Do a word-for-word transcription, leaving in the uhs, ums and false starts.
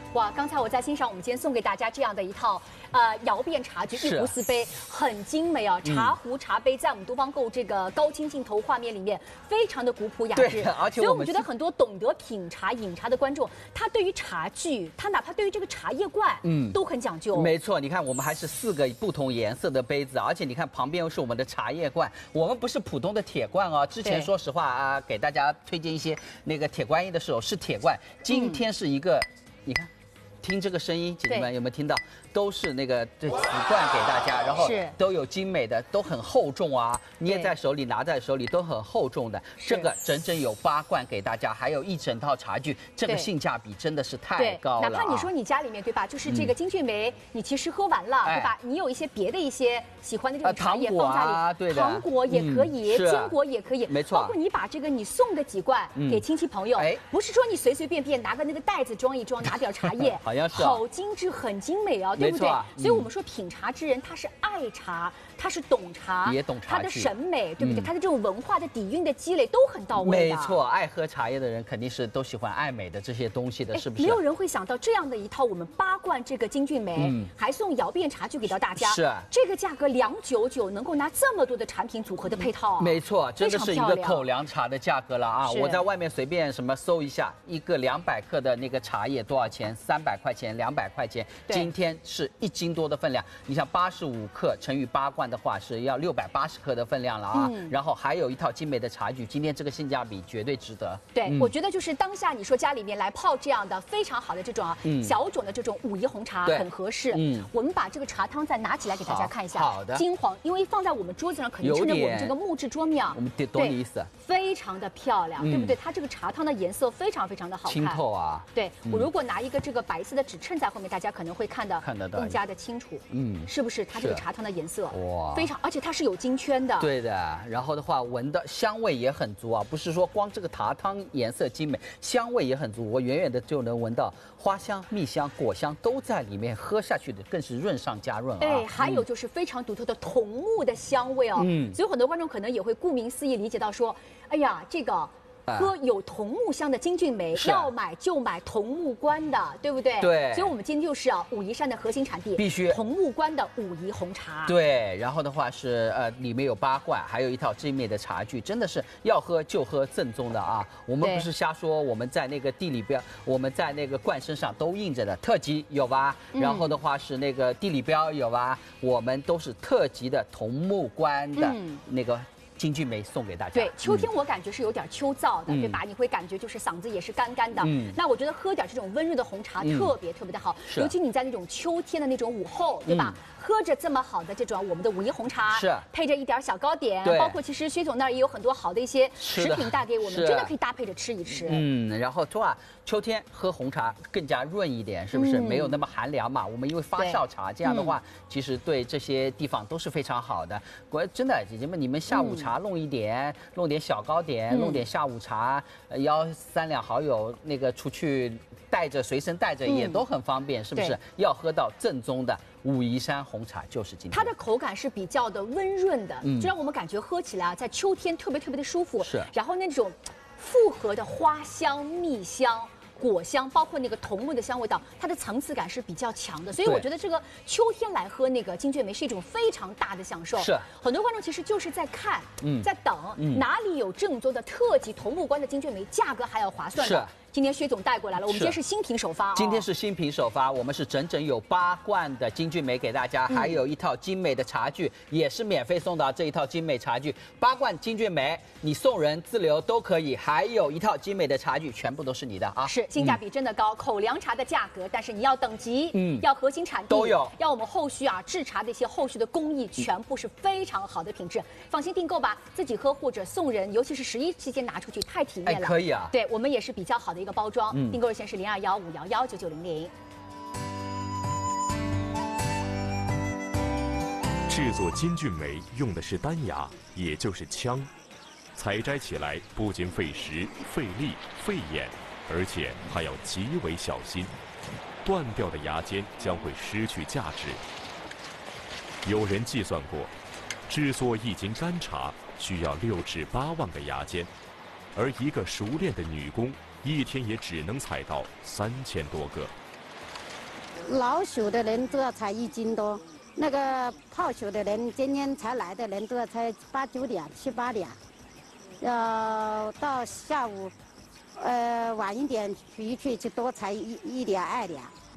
哇，刚才我在欣赏我们今天送给大家这样的一套呃窑变茶具一壶四杯，很精美啊！茶壶、茶杯在我们东方购这个高清镜头画面里面，非常的古朴雅致。 而且所以我们觉得很多懂得品茶、饮茶的观众，他对于茶具，他哪怕对于这个茶叶罐，嗯，都很讲究。 没错，你看我们还是四个不同颜色的杯子，而且你看旁边又是我们的茶叶罐，我们不是普通的铁罐哦。之前说实话啊，给大家推荐一些那个铁观音的时候是铁罐，今天是一个，嗯、你看。听这个声音，姐姐们有没有听到？都是那个这瓷罐给大家，然后都有精美的，都很厚重啊，捏在手里、拿在手里都很厚重的。这个整整有八罐给大家，还有一整套茶具，这个性价比真的是太高了、啊。 哪怕你说你家里面对吧，就是这个金骏眉，你其实喝完了、嗯、对吧？你有一些别的一些喜欢的这种茶叶放在里， 啊、对的， 糖果也可以， 嗯、 坚果也可以， 没错。 包括你把这个你送个几罐给亲戚朋友，哎、嗯，不是说你随随便便拿个那个袋子装一装，拿点茶叶。 好像是、 啊，好精致，很精美啊，对不对？所以我们说品茶之人，他是爱茶，他是懂茶， 也懂茶他的审美，对不对？嗯、他的这种文化的底蕴的积累都很到位的。没错，爱喝茶叶的人肯定是都喜欢爱美的这些东西的，是不是？ 没有人会想到这样的一套我们八罐这个金骏眉，嗯、还送窑变茶具给到大家， 是这个价格两九九，能够拿这么多的产品组合的配套、啊， 没错，真的是一个口粮茶的价格了啊！我在外面随便什么搜一下，一个两百克的那个茶叶多少钱？三百块钱，两百块钱。今天是一斤多的分量，你想八十五克乘以八罐的话，是要六百八十克的分量了啊！嗯、然后还有一套精美的茶具，今天这个性价比绝对值得。 对，嗯、我觉得就是当下你说家里面来泡这样的非常好的这种啊、嗯、小种的这种武夷红茶很合适。嗯，我们把这个茶汤再拿起来给大家看一下。 好的。 金黄，因为放在我们桌子上，肯定趁着我们这个木质桌面啊， 我们懂你意思。 非常的漂亮，嗯、对不对？它这个茶汤的颜色非常非常的好看， 清透啊。 对，我如果拿一个这个白色的纸衬在后面，大家可能会看到更加的清楚。嗯，是不是？它这个茶汤的颜色哇，非常，而且它是有金圈的。 对的，然后的话，闻的香味也很足啊，不是说光这个茶汤颜色精美，香味也很足，我远远的就能闻到花香、蜜香、果香都在里面，喝下去的更是润上加润啊。 哎，还有就是非常独特的桐木的香味哦。嗯，所以很多观众可能也会顾名思义理解到说，哎呀，这个。喝有桐木香的金骏眉，要买就买桐木关的，对不对？ 对。 所以我们今天就是啊，武夷山的核心产地， 必须桐木关的武夷红茶。 对，然后的话是呃，里面有八罐，还有一套精美的茶具，真的是要喝就喝正宗的啊！我们不是瞎说，我们在那个地理标，我们在那个罐身上都印着的，特级有吧？嗯、然后的话是那个地理标有吧？我们都是特级的桐木关的那个。金骏眉送给大家。 对，秋天我感觉是有点秋燥的，嗯、对吧？你会感觉就是嗓子也是干干的。嗯，那我觉得喝点这种温润的红茶特别、嗯、特别的好，尤其你在那种秋天的那种午后，对吧？嗯、喝着这么好的这种我们的武夷红茶， 是配着一点小糕点，包括其实薛总那儿也有很多好的一些食品带给我们，真的可以搭配着吃一吃。 嗯，然后说啊，秋天喝红茶更加润一点，是不是？嗯、没有那么寒凉嘛。我们因为发酵茶，这样的话，嗯、其实对这些地方都是非常好的。我真的，姐姐们，你们下午茶。弄一点，弄点小糕点，弄点下午茶，邀三两好友那个出去带着随身带着也都很方便，是不是？要喝到正宗的武夷山红茶就是今天。 它的口感是比较的温润的，就让我们感觉喝起来啊，在秋天特别特别的舒服。 是。 然后那种复合的花香、蜜香。果香，包括那个桐木的香味道，它的层次感是比较强的，所以我觉得这个秋天来喝那个金骏眉是一种非常大的享受。 是， 很多观众其实就是在看，嗯，在等、嗯、哪里有正宗的特级桐木关的金骏眉，价格还要划算的。是。今天薛总带过来了，我们今天是新品首发、哦。 今天是新品首发，我们是整整有八罐的金骏眉给大家，嗯、还有一套精美的茶具，也是免费送的这一套精美茶具，八罐金骏眉，你送人自留都可以，还有一套精美的茶具，全部都是你的啊！ 是性价比真的高，嗯、口粮茶的价格，但是你要等级，嗯，要核心产地都有， 要我们后续啊制茶的一些后续的工艺，全部是非常好的品质，放心订购吧，自己喝或者送人，尤其是十一期间拿出去太体面了。 哎，可以啊， 对我们也是比较好的一个包装，嗯。订购热线是零二幺五幺幺九九零零。 制作金骏眉用的是单牙，也就是枪，采摘起来不仅费时、费力、费眼，而且还要极为小心，断掉的牙尖将会失去价值。有人计算过，制作一斤干茶需要六至八万个牙尖，而一个熟练的女工一天也只能采到三千多个。 老手的人都要才一斤多，那个泡手的人，今天才来的人都要才八九两、七八两，要到下午，呃晚一点回去就多才一一两、二两。